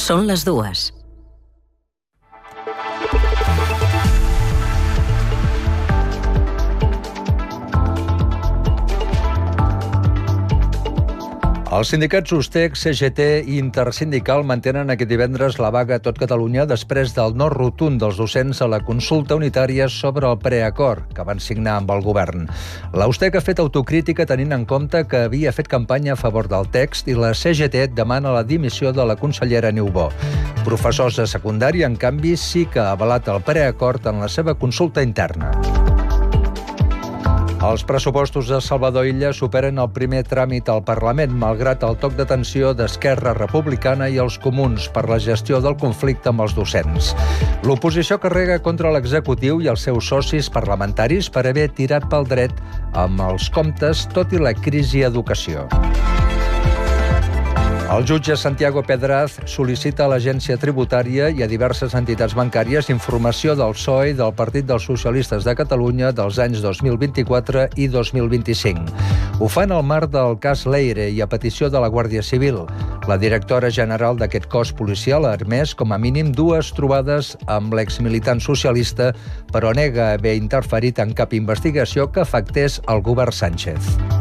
Són les 2. Els sindicats USTEC, CGT i Intersindical mantenen aquest divendres la vaga a tot Catalunya després del no rotund dels docents a la consulta unitària sobre el preacord que van signar amb el govern. La USTEC ha fet autocrítica tenint en compte que havia fet campanya a favor del text i la CGT demana la dimissió de la consellera Niubó. Professors de secundària, en canvi, sí que ha avalat el preacord en la seva consulta interna. Els pressupostos de Salvador Illa superen el primer tràmit al Parlament, malgrat el toc d'atenció d'Esquerra Republicana i els Comuns per la gestió del conflicte amb els docents. L'oposició carrega contra l'executiu i els seus socis parlamentaris per haver tirat pel dret amb els comptes, tot i la crisi a educació. El jutge Santiago Pedraz sol·licita a l'Agència Tributària i a diverses entitats bancàries informació del PSOE i del Partit dels Socialistes de Catalunya dels anys 2024 i 2025. Ho fan al marc del cas Leire i a petició de la Guàrdia Civil. La directora general d'aquest cos policial ha admès com a mínim 2 trobades amb l'exmilitant socialista, però nega haver interferit en cap investigació que afectés el govern Sánchez.